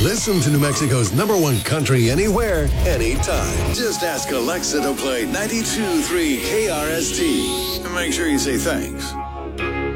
Listen to New Mexico's #1 country anywhere, anytime. Just ask Alexa to play 92.3 KRST. And make sure you say thanks.